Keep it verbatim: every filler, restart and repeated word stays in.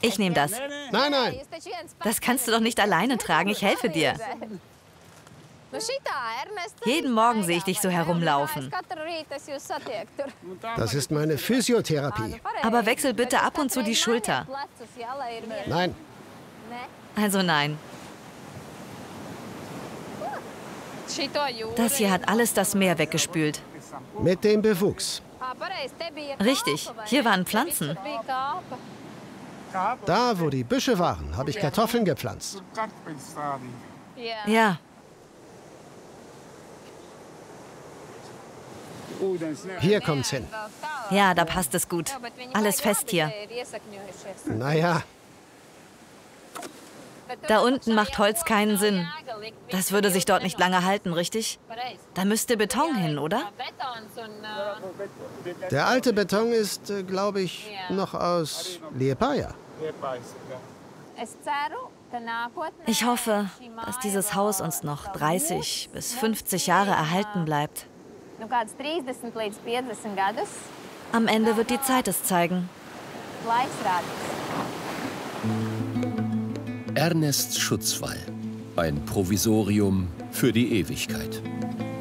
Ich nehme das. Nein, nein. Das kannst du doch nicht alleine tragen. Ich helfe dir. Jeden Morgen sehe ich dich so herumlaufen. Das ist meine Physiotherapie. Aber wechsel bitte ab und zu die Schulter. Nein. Also nein. Das hier hat alles das Meer weggespült. Mit dem Bewuchs. Richtig, hier waren Pflanzen. Da, wo die Büsche waren, habe ich Kartoffeln gepflanzt. Ja. Hier kommt's hin. Ja, da passt es gut. Alles fest hier. Naja, Da unten macht Holz keinen Sinn. Das würde sich dort nicht lange halten, richtig? Da müsste Beton hin, oder? der alte Beton ist, äh, glaube ich, noch aus Liepāja. Ich hoffe, dass dieses Haus uns noch dreißig bis fünfzig Jahre erhalten bleibt. Am Ende wird die Zeit es zeigen. Ernests Schutzwall. Ein Provisorium für die Ewigkeit.